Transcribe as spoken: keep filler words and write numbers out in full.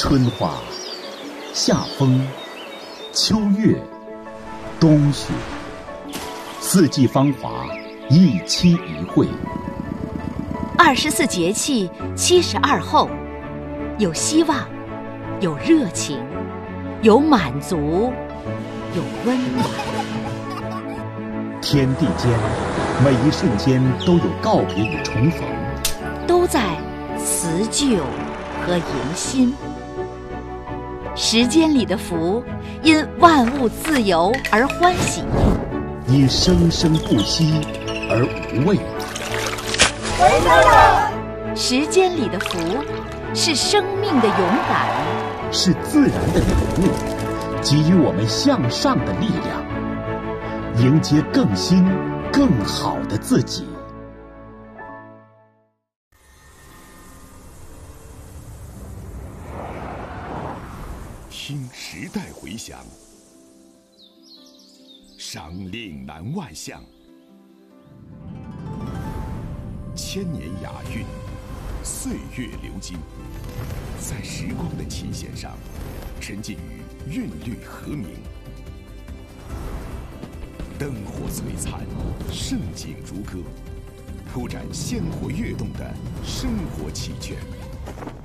春花、夏风、秋月、冬雪，四季芳华，一期一会。 二十四节气，七十二候，有希望，有热情，有满足，有温暖。 天地间，每一瞬间都有告别与重逢， 都在辞旧和迎新。时间里的福，因万物自由而欢喜， 因生生不息而无畏。 时间里的福，是生命的勇敢， 是自然的领悟，给予我们向上的力量，迎接更新、更好的自己。 听时代回响，赏岭南万象，千年雅韵，岁月流金，在时光的琴弦上，沉浸于韵律和鸣。灯火璀璨，盛景如歌，铺展鲜活跃动的生活奇卷。